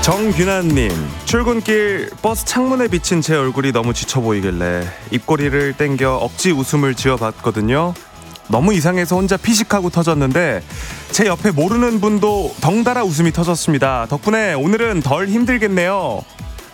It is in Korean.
정균아님, 출근길 버스 창문에 비친 제 얼굴이 너무 지쳐 보이길래 입꼬리를 땡겨 억지 웃음을 지어봤거든요. 너무 이상해서 혼자 피식하고 터졌는데 제 옆에 모르는 분도 덩달아 웃음이 터졌습니다. 덕분에 오늘은 덜 힘들겠네요.